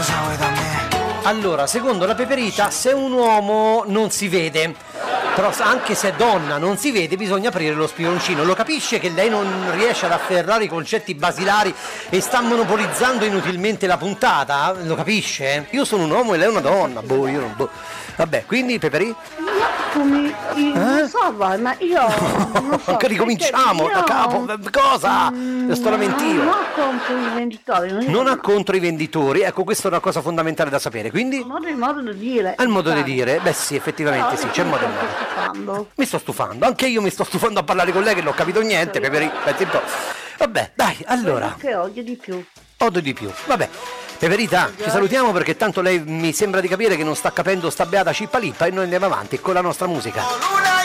Cosa vuoi da me? Allora, secondo la Peperita, se un uomo non si vede, però anche se è donna non si vede, bisogna aprire lo spioncino. Lo capisce che lei non riesce ad afferrare i concetti basilari e sta monopolizzando inutilmente la puntata? Lo capisce? Io sono un uomo e lei è una donna. Boh, io non... Boh. Vabbè, quindi Peperi? Non so, ma io non so. Che ricominciamo da capo. Cosa? Sto lamentio. Non contro i venditori. Non ha contro i venditori. Ecco, questa è una cosa fondamentale da sapere. Quindi? Il modo di dire. È il modo di dire? Beh sì, effettivamente sì, c'è modo e modo. Stufando. Mi sto stufando, anche io mi sto stufando a parlare con lei che non ho capito niente, Peperi. Vabbè, dai, allora. Che odio di più. Odio di più. Vabbè. Peperita, ci salutiamo perché tanto lei mi sembra di capire che non sta capendo sta beata cippalippa e noi andiamo avanti con la nostra musica.